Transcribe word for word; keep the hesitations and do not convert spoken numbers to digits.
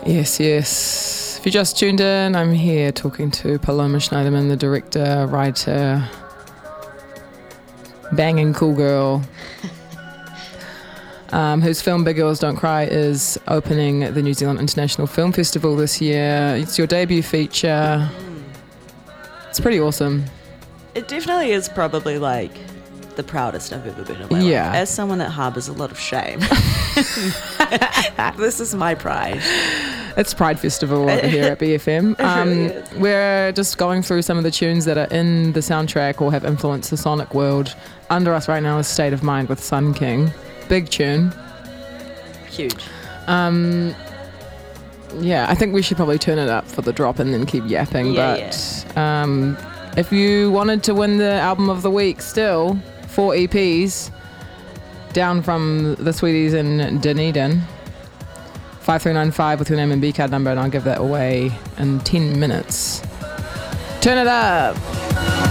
Yes, yes. If you just tuned in, I'm here talking to Paloma Schneiderman, the director, writer, banging cool girl, um, whose film Big Girls Don't Cry is opening the New Zealand International Film Festival this year. It's your debut feature. It's pretty awesome. It definitely is probably like the proudest I've ever been in my Yeah. life. As someone that harbours a lot of shame, this is my pride. It's Pride Festival over here at B F M. Um, really we're just going through some of the tunes that are in the soundtrack or have influenced the sonic world. Under us right now is State of Mind with Sun King. Big tune. Huge. Um, yeah, I think we should probably turn it up for the drop and then keep yapping. Yeah, but Um, if you wanted to win the album of the week still, four E Ps down from the Sweeties in Dunedin. five three nine five with your name and B card number, and I'll give that away in ten minutes. Turn it up.